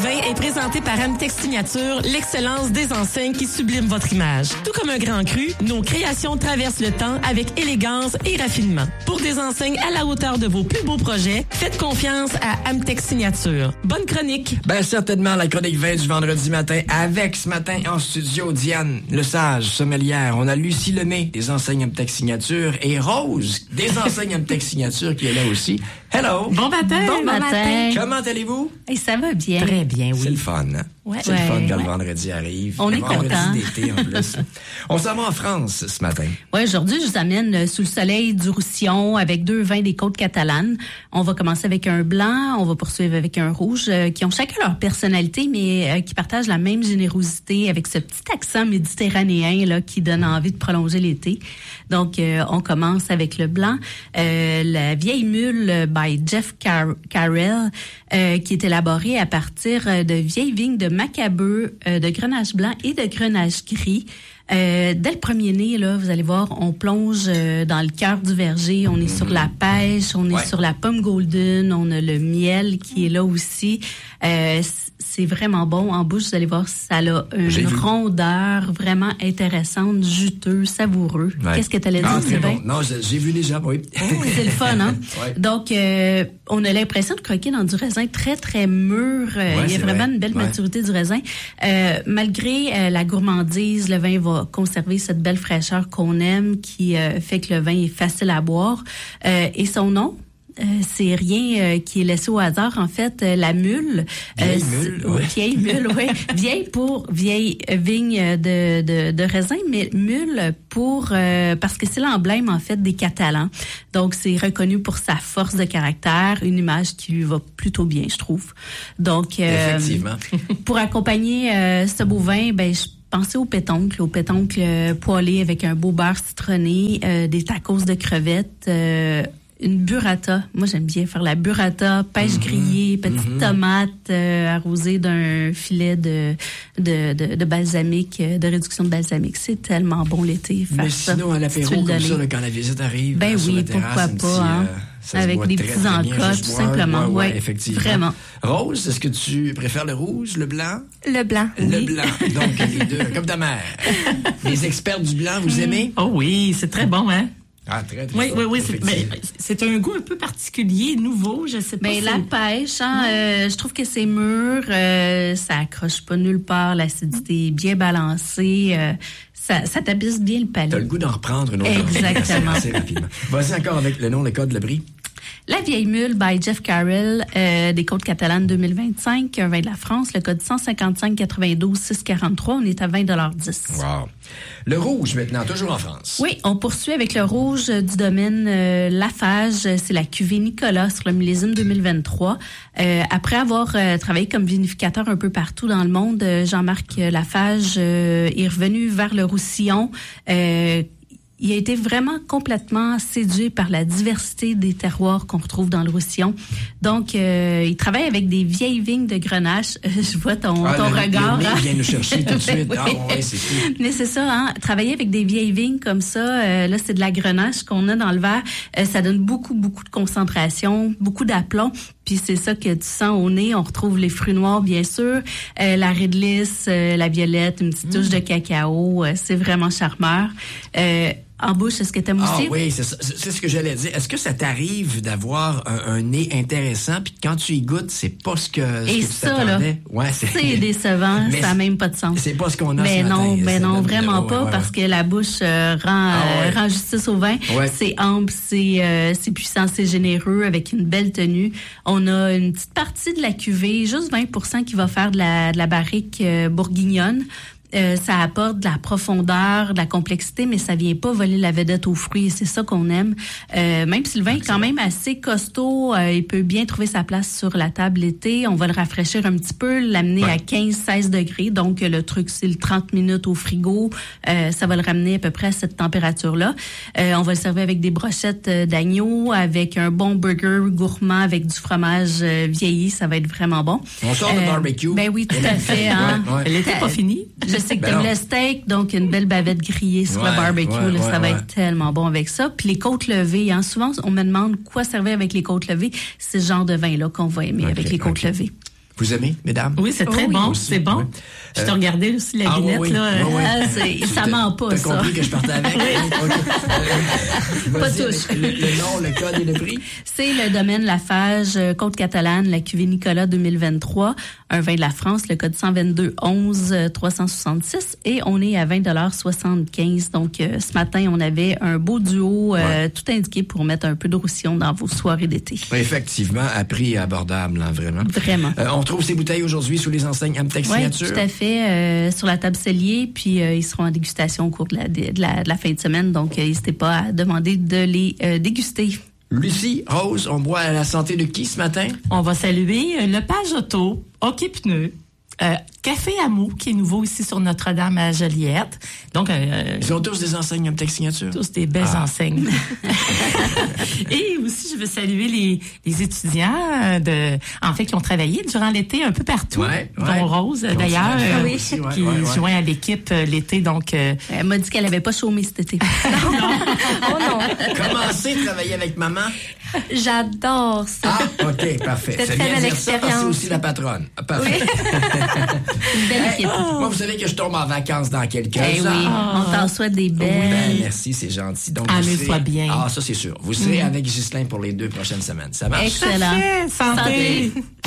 vin est présenté par Amtex Signature, l'excellence des enseignes qui sublime votre image. Tout comme un grand cru, nos créations traversent le temps avec élégance et raffinement. Pour des enseignes à la hauteur de vos plus beaux projets, faites confiance à Amtex Signature. Bonne chronique! Ben certainement la chronique vin du vendredi matin avec ce matin en studio Diane Lesage, sommelière. On a Lucie Lemay des enseignes Amtex Signature et Rose des enseignes Amtex Signature qui est là aussi. Hello! Bon matin! Bon matin! Comment allez-vous? Et ça va bien. Très bien, oui. C'est le fun, hein? Ouais. C'est le fun quand Ouais. le vendredi arrive. On le est vendredi content. d'été en plus. On s'en va en France ce matin. Ouais, aujourd'hui, je vous amène sous le soleil du Roussillon avec 2 vins des côtes catalanes. On va commencer avec un blanc, on va poursuivre avec un rouge, qui ont chacun leur personnalité, mais qui partagent la même générosité avec ce petit accent méditerranéen là qui donne envie de prolonger l'été. Donc, on commence avec le blanc. La vieille mule by Jeff Carrell, qui est élaborée à partir de vieilles vignes de Macabeu, de Grenache blanc et de Grenache gris. Dès le premier nez, là, vous allez voir, on plonge dans le cœur du verger. On est sur la pêche, on est sur la pomme golden, on a le miel qui est là aussi. C'est vraiment bon. En bouche, vous allez voir, ça a une rondeur vraiment intéressante, juteux, savoureux. Ouais. Qu'est-ce que tu allais dire, Sylvain? Bon. Non, j'ai vu déjà, oui. C'est le fun, hein? Ouais. Donc, on a l'impression de croquer dans du raisin très, très mûr. Il y a vraiment une belle maturité du raisin. Malgré la gourmandise, le vin va conserver cette belle fraîcheur qu'on aime qui fait que le vin est facile à boire. Et son nom? C'est rien qui est laissé au hasard. En fait, la mule. Vieille mule, oui. Vieille mule, oui. Vieille pour vieille vigne de raisin, mais mule pour parce que c'est l'emblème en fait des Catalans. Donc c'est reconnu pour sa force de caractère, une image qui lui va plutôt bien, je trouve. Donc Effectivement. Pour accompagner ce beau vin, ben je pensez au pétoncle poêlé avec un beau beurre citronné, des tacos de crevettes. Une burrata. Moi, j'aime bien faire la burrata, pêche grillée, petite tomate arrosée d'un filet de balsamique, de réduction de balsamique. C'est tellement bon l'été. Mais sinon, à l'apéro, comme ça, là, quand la visite arrive, ben sur oui, la terrasse, pourquoi pas, hein? Avec des petits encas, tout simplement. Ouais, ouais, effectivement. Vraiment. Rose, est-ce que tu préfères le rouge, le blanc? Le blanc. Le blanc. Donc, les deux, comme ta mère. Les experts du blanc, vous aimez? Oh oui, c'est très bon, hein? Ah, très, très Oui, fort, oui, oui. effectivement. C'est un goût un peu particulier, nouveau, je sais pas. Ben, la pêche, hein, je trouve que c'est mûr, ça accroche pas nulle part, l'acidité est bien balancée, ça tapisse bien le palais. T'as le goût d'en reprendre une autre Exactement. assez rapidement. Vas-y encore avec le nom, le code, le prix. La vieille mule by Jeff Carrell, des côtes catalanes 2025, un vin de la France, le code 155 92 643, on est à 20,10 $. Wow. Le rouge maintenant, toujours en France. Oui, on poursuit avec le rouge du domaine Lafage. C'est la cuvée Nicolas sur le millésime 2023. Après avoir travaillé comme vinificateur un peu partout dans le monde, Jean-Marc Lafage est revenu vers le Roussillon. Il a été vraiment complètement séduit par la diversité des terroirs qu'on retrouve dans le Roussillon. Donc, il travaille avec des vieilles vignes de Grenache. Je vois ton regard. Le nez vient nous chercher tout de suite. Oui. Ah ouais, c'est tout. Mais c'est ça, hein. Travailler avec des vieilles vignes comme ça, là, c'est de la Grenache qu'on a dans le verre. Ça donne beaucoup de concentration, beaucoup d'aplomb. Puis c'est ça que tu sens au nez. On retrouve les fruits noirs, bien sûr, la réglisse, la violette, une petite touche de cacao. C'est vraiment charmeur. En bouche, est-ce que t'aimes aussi? Ah oui, c'est ce que j'allais dire. Est-ce que ça t'arrive d'avoir un nez intéressant, puis quand tu y goûtes, c'est pas ce que tu t'attendais? Ouais, c'est décevant, mais ça n'a même pas de sens. C'est pas ce qu'on a mais ce non, matin. mais non, vraiment pas, ouais. parce que la bouche rend justice au vin. Ouais. C'est ample, c'est puissant, c'est généreux, avec une belle tenue. On a une petite partie de la cuvée, juste 20% qui va faire de la barrique bourguignonne. Ça apporte de la profondeur, de la complexité, mais ça vient pas voler la vedette aux fruits. Et c'est ça qu'on aime. Même si le vin est quand même assez costaud, il peut bien trouver sa place sur la table l'été. On va le rafraîchir un petit peu, l'amener à 15-16 degrés. Donc, le truc, c'est le 30 minutes au frigo. Ça va le ramener à peu près à cette température-là. On va le servir avec des brochettes d'agneau, avec un bon burger gourmand, avec du fromage vieilli. Ça va être vraiment bon. On sort de barbecue. Ben oui, tout à fait. Hein. Elle n'était pas finie. Je sais que t'aimes le steak, donc une belle bavette grillée sur le barbecue, ça va être tellement bon avec ça. Puis les côtes levées, hein, souvent on me demande quoi servir avec les côtes levées. C'est ce genre de vin-là qu'on va aimer avec les côtes levées. Vous aimez, mesdames? Oui, c'est très bon, Aussi, c'est bon. oui. Je te regardais aussi la oui, binette, oui. là. Oui, oui. Ça ment pas, T'as ça. compris que je partais avec? Pas Vas-y, touche. Le nom, le code et le prix? C'est le domaine Lafage, Côte Catalane, la cuvée Nicolas 2023, un vin de la France, le code 122 11 366 et on est à 20,75 $. Donc, ce matin, on avait un beau duo tout indiqué pour mettre un peu de roussillon dans vos soirées d'été. Effectivement, à prix abordable, hein, vraiment. Vraiment. On trouve ces bouteilles aujourd'hui sous les enseignes Amtech Oui, Signature. tout à fait. Sur la table cellier, puis ils seront en dégustation au cours de la fin de semaine. Donc, n'hésitez pas à demander de les déguster. Lucie, Rose, on boit à la santé de qui ce matin? On va saluer le Page Auto, Hockey Pneus, Café Amour, qui est nouveau ici sur Notre-Dame à Joliette. Donc, Ils ont tous des enseignes Amtech Signature? tous des belles enseignes. Et aussi, je veux saluer les étudiants qui ont travaillé durant l'été un peu partout, dont Rose, d'ailleurs, qui joint à l'équipe l'été. Donc, Elle m'a dit qu'elle avait pas chômé cet été. Oh non. Comment c'est de travailler avec maman? J'adore ça. Ah, OK, parfait. C'était C'est très bien belle dire ça parce que c'est expérience. aussi la patronne. Ah, parfait. Une belle équipe. Moi, vous savez que je tombe en vacances dans quelques Eh oui, heures. on t'en souhaite des Oui, ben, belles. merci, c'est gentil. Donc, Allez, vous serez... sois bien. Ah, ça, c'est sûr. Vous serez avec Ghislain pour les 2 prochaines semaines. Ça marche? Excellent. Parfait, santé. Santé.